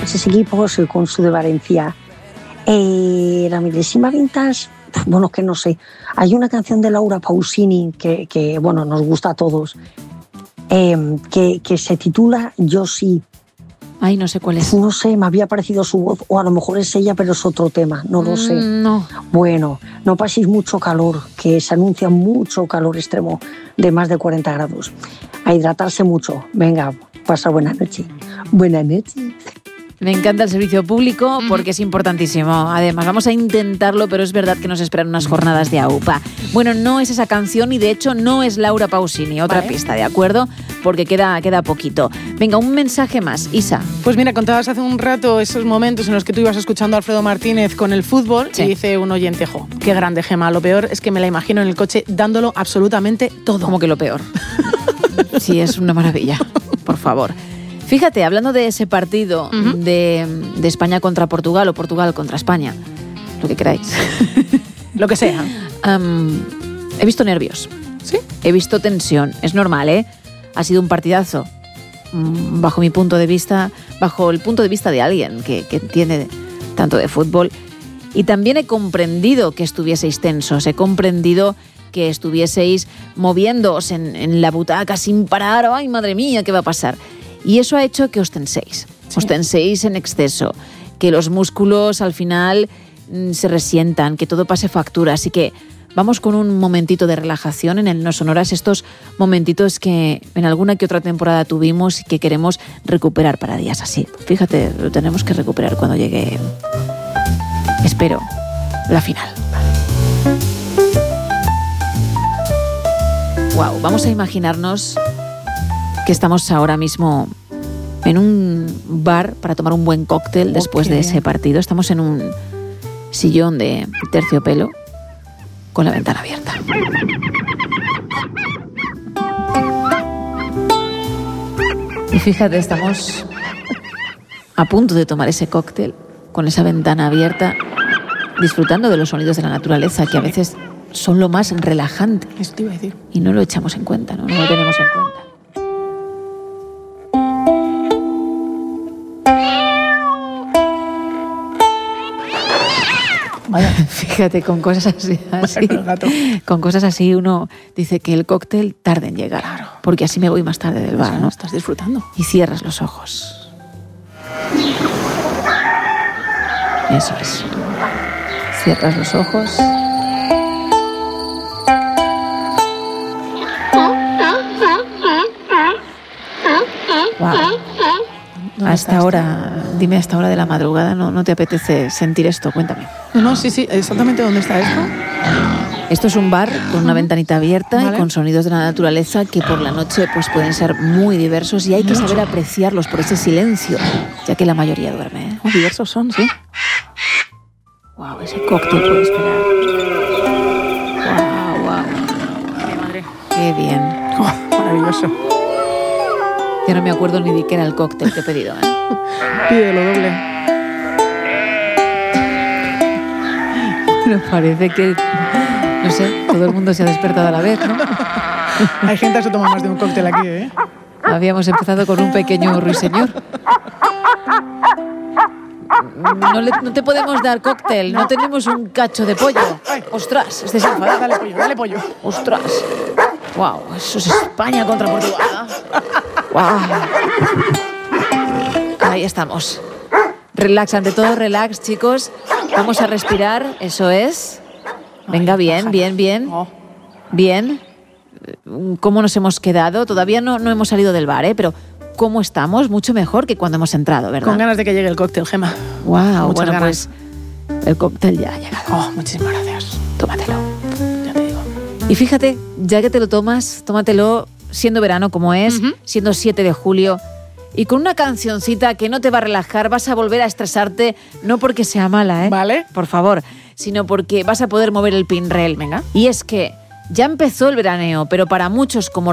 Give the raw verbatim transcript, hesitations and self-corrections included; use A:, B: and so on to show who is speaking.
A: esos equipos, el Consu de Valencia. Eh, la milésima vintage, bueno, que no sé. Hay una canción de Laura Pausini que, que bueno, nos gusta a todos, eh, que, que se titula Yo sí.
B: Ay, no sé cuál es.
A: No sé, me había parecido su voz, o a lo mejor es ella, pero es otro tema, no lo sé.
B: Mm, no.
A: Bueno, no paséis mucho calor, que se anuncia mucho calor extremo de más de cuarenta grados. A hidratarse mucho. Venga, pasa buena noche. Buena noche.
B: Me encanta el servicio público porque es importantísimo. Además, vamos a intentarlo, pero es verdad que nos esperan unas jornadas de AUPA. Bueno, no es esa canción y de hecho no es Laura Pausini. Otra vale. pista, ¿de acuerdo? Porque queda, queda poquito. Venga, un mensaje más. Isa.
C: Pues mira, contabas hace un rato esos momentos en los que tú ibas escuchando a Alfredo Martínez con el fútbol sí. y dice un oyente, jo, qué grande, Gemma. Lo peor es que me la imagino en el coche dándolo absolutamente todo.
B: ¿Cómo que lo peor? Sí, es una maravilla. Por favor. Fíjate, hablando de ese partido uh-huh. de, de España contra Portugal o Portugal contra España, lo que queráis.
C: Lo que sea.
B: Um, he visto nervios.
C: ¿Sí?
B: He visto tensión. Es normal, ¿eh? Ha sido un partidazo. Bajo mi punto de vista, bajo el punto de vista de alguien que, que entiende tanto de fútbol. Y también he comprendido que estuvieseis tensos. He comprendido que estuvieseis moviéndoos en, en la butaca sin parar. ¡Ay, madre mía, qué va a pasar! Y eso ha hecho que os tenséis, sí. os tenséis en exceso, que los músculos al final mm, se resientan, que todo pase factura. Así que vamos con un momentito de relajación en el No Sonoras, estos momentitos que en alguna que otra temporada tuvimos y que queremos recuperar para días así. Fíjate, lo tenemos que recuperar cuando llegue, espero, la final. Wow, vamos a imaginarnos que estamos ahora mismo en un bar para tomar un buen cóctel después okay. de ese partido. Estamos en un sillón de terciopelo con la ventana abierta. Y fíjate, estamos a punto de tomar ese cóctel con esa ventana abierta, disfrutando de los sonidos de la naturaleza, que a veces son lo más relajante.
C: Eso te iba a decir.
B: Y no lo echamos en cuenta, ¿no? No lo tenemos en cuenta.
C: Vaya.
B: Fíjate, con cosas así, así
C: bueno,
B: con cosas así uno dice que el cóctel tarde en llegar, claro. porque así me voy más tarde del bar, ¿no?
C: Estás disfrutando.
B: Y cierras los ojos. Eso es. Cierras los ojos. Wow. A esta hora, dime a esta hora de la madrugada, ¿no, no te apetece sentir esto? Cuéntame.
C: No, no, sí, sí, exactamente dónde está esto.
B: Esto es un bar con una ventanita abierta
C: vale.
B: y con sonidos de la naturaleza que por la noche pues pueden ser muy diversos y hay que Mucho. saber apreciarlos por ese silencio, ya que la mayoría duerme, ¿eh?
C: Oh, diversos son, sí.
B: Wow, ese cóctel puede esperar. Wow, wow.
C: Qué madre.
B: Qué bien.
C: Oh, maravilloso.
B: Ya no me acuerdo ni de qué era el cóctel que he pedido, ¿eh?
C: Pídelo doble.
B: Pero parece que, no sé, todo el mundo se ha despertado a la vez, ¿no?
C: Hay gente que se toma más de un cóctel aquí, ¿eh?
B: Habíamos empezado con un pequeño ruiseñor. No, le, no te podemos dar cóctel, no. no tenemos un cacho de pollo.
C: Ay.
B: Ostras, es desenfadado.
C: Dale pollo, dale pollo.
B: Ostras. Wow, eso es España contra Portugal. Wow. Ahí estamos. Relax, ante todo relax, chicos. Vamos a respirar, eso es. Venga, bien, bien, bien. Bien. ¿Cómo nos hemos quedado? Todavía no, no hemos salido del bar, ¿eh? Pero ¿cómo estamos? Mucho mejor que cuando hemos entrado, ¿verdad?
C: Con ganas de que llegue el cóctel, Gemma.
B: Wow,
C: Muchas
B: bueno,
C: ganas.
B: Pues el cóctel ya ha llegado.
C: Oh, muchísimas gracias.
B: Tómatelo.
C: Ya te digo.
B: Y fíjate, ya que te lo tomas, tómatelo siendo verano como es, uh-huh. siendo siete de julio, y con una cancioncita que no te va a relajar, vas a volver a estresarte, no porque sea mala, ¿eh?
C: Vale.
B: Por favor, sino porque vas a poder mover el pinrel.
C: Venga.
B: Y es que ya empezó el veraneo, pero para muchos como